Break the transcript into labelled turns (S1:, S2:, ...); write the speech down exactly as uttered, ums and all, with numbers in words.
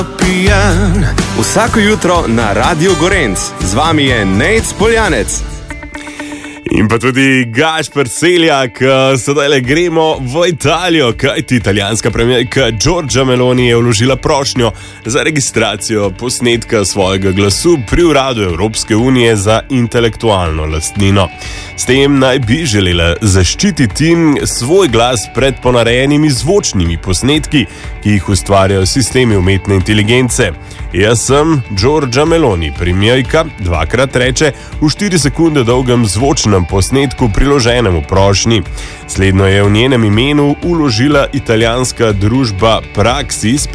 S1: Pijan. Vsako jutro na Radio Gorenc. Z vami je Nejc Poljanec.
S2: In pa tudi Gašper Celjak. Sedaj le gremo v Italijo, kajti italijanska premijerka Giorgia Meloni je vložila prošnjo za registracijo posnetka svojega glasu pri uradu Evropske unije za intelektualno lastnino. S tem naj bi želela zaščititi svoj glas pred ponarejenimi zvočnimi posnetki, ki jih ustvarjajo sistemi umetne inteligence. Jaz sem Giorgia Meloni, premijerka dvakrat reče v štiri sekunde dolgem zvočnem posnetku priloženem v prošnji. Slednjo je v njenem imenu vložila italijanska družba Praxis.